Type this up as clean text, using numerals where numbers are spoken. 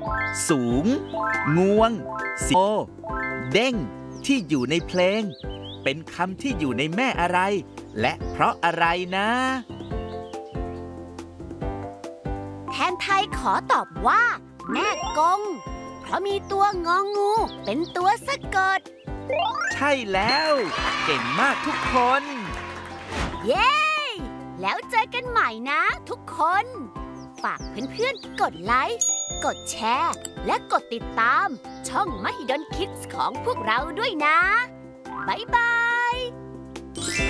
สูงงวงโอเด้งที่อยู่ในเพลงเป็นคำที่อยู่ในแม่อะไรและเพราะอะไรนะแทนไทยขอตอบว่าแม่กงเพราะมีตัวงองูเป็นตัวสะกดใช่แล้วเก่งมากทุกคนเย้ แล้วเจอกันใหม่นะทุกคน ฝากเพื่อนๆกดไลค์กดแชร์และกดติดตามช่อง Mahidol Kids ของพวกเราด้วยนะบ๊ายบาย